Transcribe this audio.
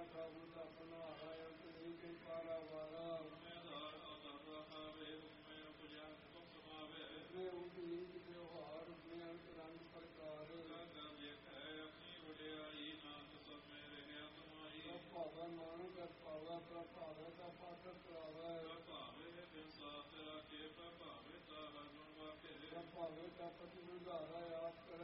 ਪ੍ਰਭ ਆਪਣਾ ਆਇਆ ਤੇ ਕੇ ਪਾਰਾ ਵਾਲਾ ਮੈਂ ਆਧਾਰ ਆਧਾਰ ਹਾਵੇ ਮੈਂ ਉਪਜਾ ਤੁਮ ਸਮਾਵੇ ਮੈਂ ਉਪਨੀ ਵਿਵਹਾਰ ਮੈਂ ਅੰਤਰੰਗ ਪ੍ਰਕਾਰ ਕਰ ਦੇਖੈ ਆਪਣੀ ਵਡਿਆਈ ਨਾਨਕ ਸਭ ਮੇ ਰਹਿਆ ਤੁਮਾਈ ਭਾਵਾ ਨਾਨਕ ਭਾਵਾ ਪ੍ਰਭਾਵ ਦਾ ਪਾਤਰ ਕਰਾਵਾ ਭਾਵੇ ਬਿਨ ਸਾਥ ਰਾਖੇ ਭਾਵੇ ਤਾਰਾ ਗੁਣ ਵਾਕੇ ਭਾਵੇ ਦਾ ਪਤੀ ਉਧਾਰਾ